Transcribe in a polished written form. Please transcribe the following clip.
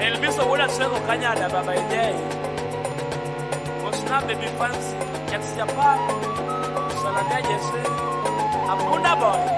El biso wula swego kanyada baba idei. Osna baby fancy. Yaksiapa. Salada jese. Abunda boy.